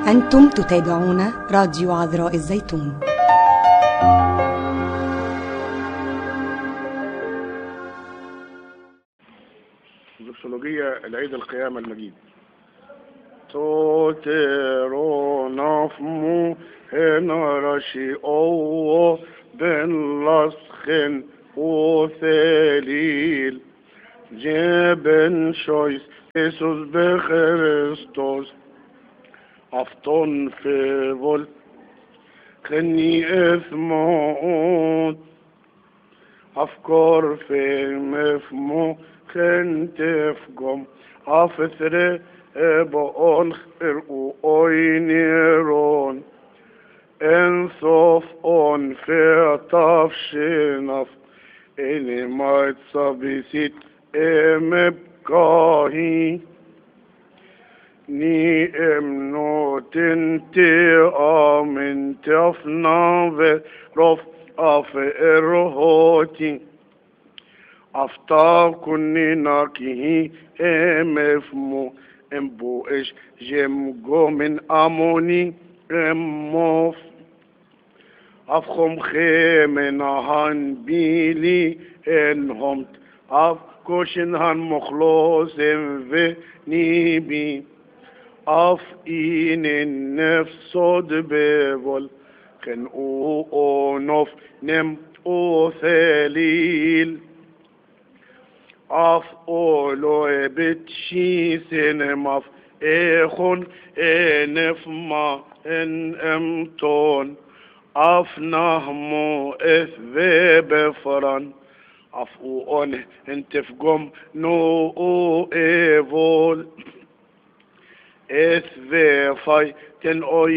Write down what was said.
أنتم تتابعون راديو عذراء الزيتون. زوكسولوجية العيد القيامة المجيد. توتيرو نفمو هنرشي أوو بن لسخن وثليل جبن شويس إيسوس بخريستوس أفطن في بول خني إثموت أفكار في مفمو خنتفقم أفثر بقون خرقو أوينيرون انصف أون في طفشنف إني ما تصبيسيت بكاهي ني امنو تنتي آمن تفنا رف أفئرهوتي أفتا كني ناكيه امفمو امبو اش جمجو من اموني اموف افخم خيمن هان بيلي انهم افكوشن هان مخلوص في نيبي اف ان النفس صد ببول خن او نوف نم او ثليل اف اولو بتشي سينماف اخون انف ما ان امتون اف نهمو اثبي بفران اف اون انتفقم نو او ايفول اثبي فاي تن او